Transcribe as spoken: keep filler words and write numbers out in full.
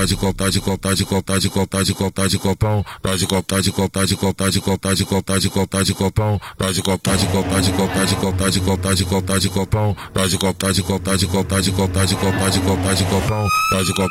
de copa de copa de copa de copa de copa de copão, tá de copa de copa de copa de copa de copa de copa de copão, tá de copa de copa de copa de copa de copa de copa de copão, tá de copa de copa de copa de copa de copa de copa de copão, tá de copa